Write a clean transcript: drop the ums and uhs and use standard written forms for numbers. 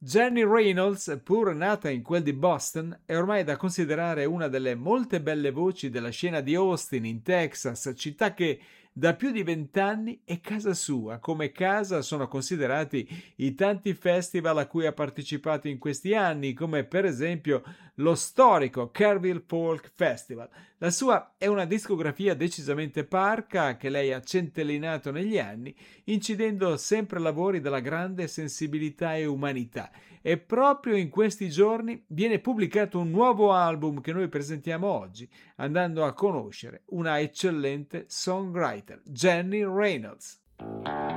Jenny Reynolds, pur nata in quel di Boston, è ormai da considerare una delle molte belle voci della scena di Austin, in Texas, città che da più di 20 anni è casa sua. Come casa sono considerati i tanti festival a cui ha partecipato in questi anni, come per esempio lo storico Kerrville Folk Festival. La sua è una discografia decisamente parca che lei ha centellinato negli anni, incidendo sempre lavori dalla grande sensibilità e umanità. E proprio in questi giorni viene pubblicato un nuovo album che noi presentiamo oggi, andando a conoscere una eccellente songwriter, Jenny Reynolds.